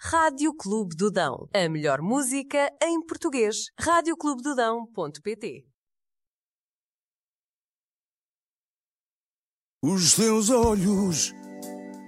Rádio Clube do Dão. A melhor música em português. radioclubedodão.pt. Os teus olhos